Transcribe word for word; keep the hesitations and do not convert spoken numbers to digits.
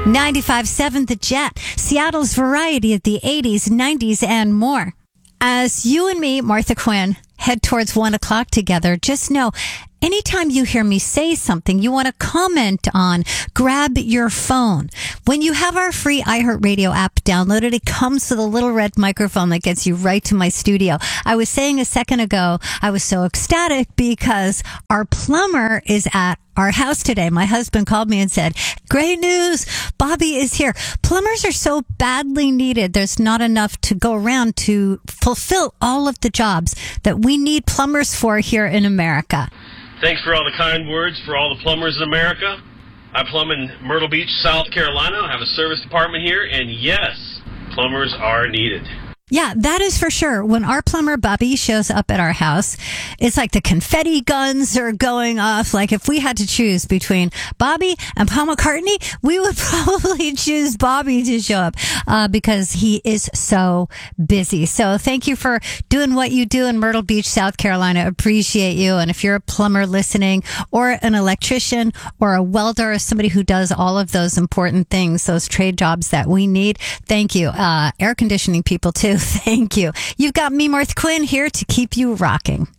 ninety-five point seven The Jet, Seattle's variety of the eighties, nineties, and more. As you and me, Martha Quinn, head towards one o'clock together, just know anytime you hear me say something you want to comment on, grab your phone. When you have our free iHeartRadio app downloaded, it comes with a little red microphone that gets you right to my studio. I was saying a second ago, I was so ecstatic because our plumber is at our house today. My husband called me and said, great news, Bobby is here. Plumbers are so badly needed. There's not enough to go around to fulfill all of the jobs that we need plumbers for here in America. Thanks for all the kind words for all the plumbers in America. I plumb in Myrtle Beach, South Carolina. I have a service department here, and yes, plumbers are needed. Yeah, that is for sure. When our plumber Bobby shows up at our house, it's like the confetti guns are going off. Like if we had to choose between Bobby and Paul McCartney, we would probably choose Bobby to show up uh, because he is so busy. So thank you for doing what you do in Myrtle Beach, South Carolina. Appreciate you. And if you're a plumber listening, or an electrician, or a welder, or somebody who does all of those important things, those trade jobs that we need, thank you. Uh, air conditioning people too. Thank you. You've got me, Martha Quinn, here to keep you rocking.